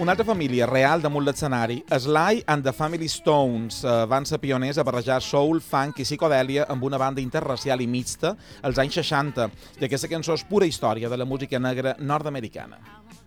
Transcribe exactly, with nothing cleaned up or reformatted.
Una altra família real damunt l'escenari, Sly and the Family Stones, eh, van ser pioners a barrejar soul, funk i psicodèlia amb una banda interracial i mixta als anys seixanta, i aquesta cançó és pura història de la música negra nord-americana.